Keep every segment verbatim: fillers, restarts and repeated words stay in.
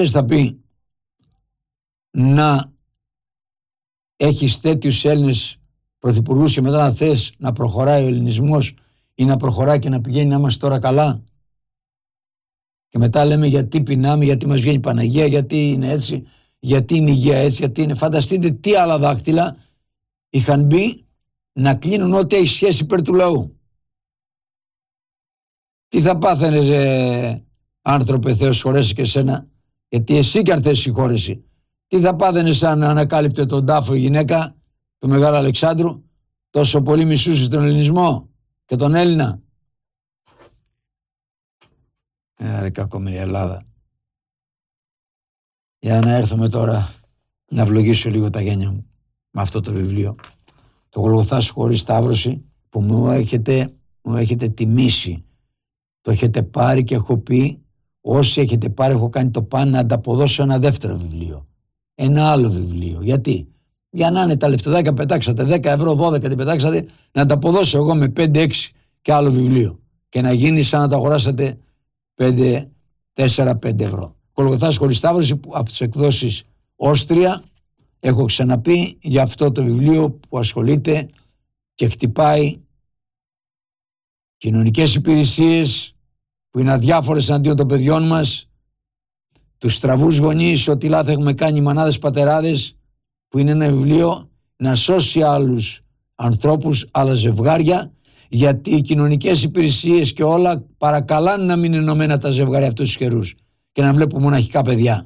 θα πει να έχεις τέτοιους Έλληνες πρωθυπουργούς και μετά να θες να προχωράει ο ελληνισμός ή να προχωράει και να πηγαίνει να είμαστε τώρα καλά? Και μετά λέμε γιατί πεινάμε, γιατί μας βγαίνει η Παναγία, γιατί είναι έτσι, γιατί είναι η υγεία έτσι, γιατί είναι. Φανταστείτε τι άλλα δάκτυλα είχαν μπει να κλείνουν ό,τι έχει σχέση υπέρ του λαού. Τι θα πάθαινες, ε, άνθρωπε, Θεός συγχωρέσει και εσένα, γιατί εσύ κι αν θες συγχώρεση. Τι θα πάθαινες αν ανακάλυπτε τον τάφο η γυναίκα του Μεγάλου Αλεξάνδρου, τόσο πολύ μισούσε τον ελληνισμό και τον Έλληνα? Ε, ρε κακομοίρη Ελλάδα. Για να έρθουμε τώρα να ευλογήσω λίγο τα γένια μου με αυτό το βιβλίο. Το Γολγοθάς χωρίς σταύρωση, που μου έχετε, μου έχετε τιμήσει. Το έχετε πάρει και έχω πει, όσοι έχετε πάρει έχω κάνει το παν να ανταποδώσω ένα δεύτερο βιβλίο. Ένα άλλο βιβλίο. Γιατί? Για να είναι τα λεφτεδάκια πετάξατε, δέκα ευρώ, δώδεκα την πετάξατε, να τα αποδώσω εγώ με πέντε έξι και άλλο βιβλίο. Και να γίνει σαν να τα αγοράσατε πέντε, τέσσερα πέντε ευρώ. Γολγοθάς χωρίς σταύρωση, από τις εκδόσεις Όστρια. Έχω ξαναπεί για αυτό το βιβλίο που ασχολείται και χτυπάει κοινωνικές υπηρεσίες που είναι αδιάφορες αντίον των παιδιών μας, τους στραβούς γονείς, ό,τι λάθη έχουμε κάνει οι μανάδες πατεράδες, που είναι ένα βιβλίο να σώσει άλλους ανθρώπους, άλλα ζευγάρια, γιατί οι κοινωνικές υπηρεσίες και όλα παρακαλάνε να μην είναι ενωμένα τα ζευγάρια αυτούς τους καιρούς και να βλέπουμε μοναχικά παιδιά.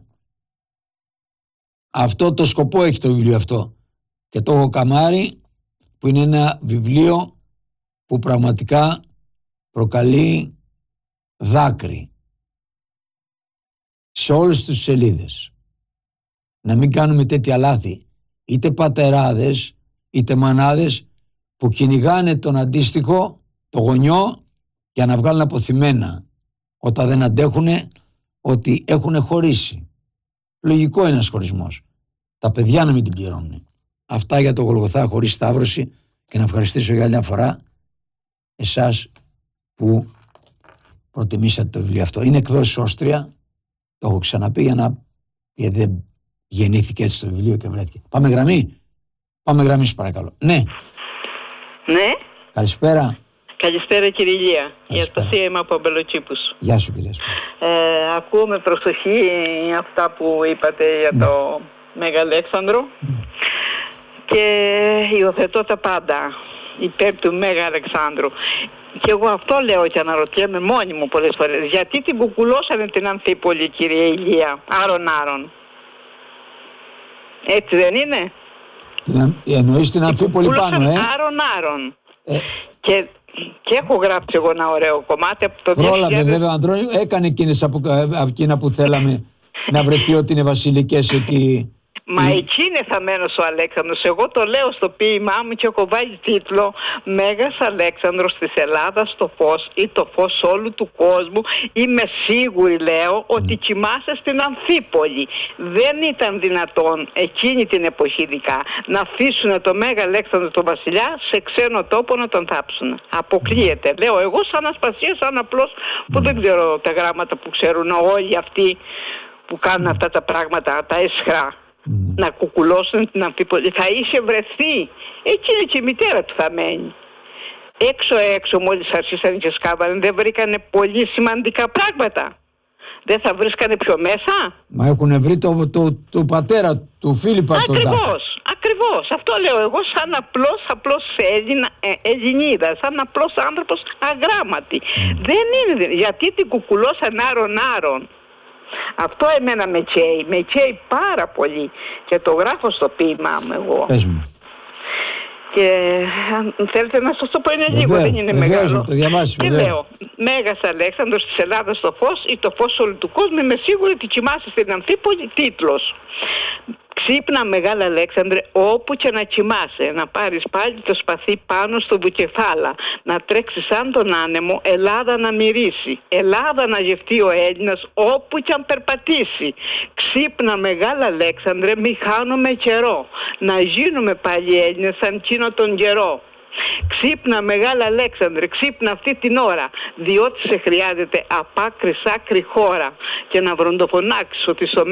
Αυτό το σκοπό έχει το βιβλίο αυτό. Και το έχω καμάρει, που είναι ένα βιβλίο που πραγματικά προκαλεί δάκρυ σε όλες τις σελίδες. Να μην κάνουμε τέτοια λάθη, είτε πατεράδες είτε μανάδες, που κυνηγάνε τον αντίστοιχο, το γονιό, για να βγάλουν αποθυμένα όταν δεν αντέχουνε ότι έχουν χωρίσει. Λογικό είναι ένας χωρισμός. Τα παιδιά να μην την πληρώνουν. Αυτά για το Γολγοθά χωρίς σταύρωση, και να ευχαριστήσω για άλλη μια φορά εσάς που προτιμήσατε το βιβλίο αυτό. Είναι εκδόσεις Όστρια, το έχω ξαναπεί, για να, γιατί δεν γεννήθηκε έτσι το βιβλίο και βρέθηκε. Πάμε γραμμή. Πάμε γραμμή, σας παρακαλώ. Ναι. Ναι. Καλησπέρα. Καλησπέρα, κύριε Ηλία. Η Ασπασία είμαι από Αμπελοτσίπους. Γεια σου, κυρία. Ε, ακούω με προσοχή αυτά που είπατε για ναι. το Μέγα Αλέξανδρο ναι. και υιοθετώ τα πάντα υπέρ του Μέγα Αλεξάνδρου. Και εγώ αυτό λέω και αναρωτιέμαι μόνη μου πολλές φορές. Γιατί την κουκουλώσανε την Αμφίπολη, κύριε Ηλία, άρον άρον? Έτσι δεν είναι? Εννοείς την Αμφίπολη πάνω, ε? Άρον άρον. Ε. Και, και έχω γράψει εγώ ένα ωραίο κομμάτι από το πρόλαβε δύο χιλιάδες... βέβαια, Αντρώνη, έκανε εκείνες από, από εκείνα που θέλαμε να βρεθεί ότι είναι βασιλικές εκεί. Μα εκεί είναι θαμμένος ο Αλέξανδρος. Εγώ το λέω στο ποίημά μου και έχω βάλει τίτλο Μέγας Αλέξανδρος της Ελλάδας το φως ή το φως όλου του κόσμου. Είμαι σίγουρη, λέω, ότι κοιμάσαι στην Αμφίπολη. Δεν ήταν δυνατόν εκείνη την εποχή ειδικά να αφήσουν το Μέγα Αλέξανδρο τον βασιλιά σε ξένο τόπο να τον θάψουν. Αποκλείεται. Λέω εγώ σαν Ασπασία, σαν απλός που δεν ξέρω τα γράμματα που ξέρουν όλοι αυτοί που κάνουν αυτά τα πράγματα, τα εσχρά. Mm. Να κουκουλώσουν την Αμφίπολη. Θα είχε βρεθεί. Εκεί είναι και η μητέρα του θα μένει. Έξω έξω μόλις αρχίσαν και σκάβανε, δεν βρήκανε πολύ σημαντικά πράγματα? Δεν θα βρίσκανε πιο μέσα? Μα έχουν βρει το, το, το πατέρα του Φίλιππα. Ακριβώς, ακριβώς. Αυτό λέω εγώ σαν απλός, απλός Έλληνα, ε, Ελληνίδα, σαν απλός άνθρωπος αγράμματη. Mm. Δεν είναι, γιατί την κουκουλώσαν άρον άρον? Αυτό εμένα με καίει, με καίει πάρα πολύ και το γράφω στο ποίημά μου εγώ. Πες μου. Και αν θέλετε να σας το πω, είναι λίγο, δεν είναι βεβαίως, μεγάλο. Το διαβάσεις, και βεβαίως. Λέω, Μέγας Αλέξανδρος της Ελλάδας το φως ή το φως όλου του κόσμου, είμαι σίγουρη ότι κοιμάσαι στην Αμφίπολη. Τίτλος. Ξύπνα, Μεγάλα Αλέξανδρε, όπου και να κοιμάσαι, να πάρεις πάλι το σπαθί πάνω στο βουκεφάλα, να τρέξεις σαν τον άνεμο, Ελλάδα να μυρίσει, Ελλάδα να γευτεί ο Έλληνας όπου και αν περπατήσει. Ξύπνα, Μεγάλα Αλέξανδρε, μη χάνουμε καιρό, να γίνουμε πάλι Έλληνες σαν εκείνο τον καιρό. Ξύπνα, Μεγάλα Αλέξανδρε, ξύπνα αυτή την ώρα, διότι σε χρειάζεται απ' άκρη σ' άκρη χώρα, και να βροντοφωνάξεις ότι στο